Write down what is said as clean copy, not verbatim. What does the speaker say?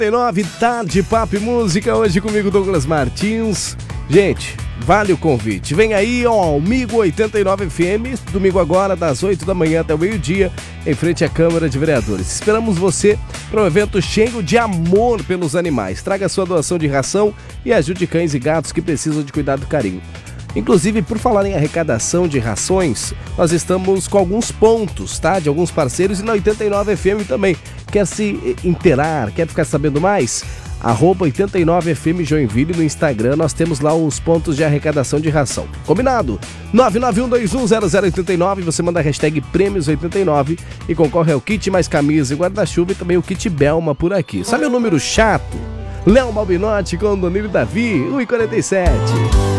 89, tarde, papo e música, hoje comigo Douglas Martins. Gente, vale o convite, vem aí ao Amigo 89 FM, domingo agora das 8 da manhã até o meio-dia, em frente à Câmara de Vereadores. Esperamos você para um evento cheio de amor pelos animais. Traga sua doação de ração e ajude cães e gatos que precisam de cuidado e carinho. Inclusive, por falar em arrecadação de rações, nós estamos com alguns pontos, tá? De alguns parceiros e na 89 FM também. Quer se inteirar, quer ficar sabendo mais? @89FM Joinville no Instagram, nós temos lá os pontos de arrecadação de ração. Combinado? 991210089, você manda a hashtag Prêmios89 e concorre ao kit mais camisa e guarda-chuva e também o kit Belma por aqui. Sabe o número chato? Léo Malbinotti com o Danilo Davi, 1:47.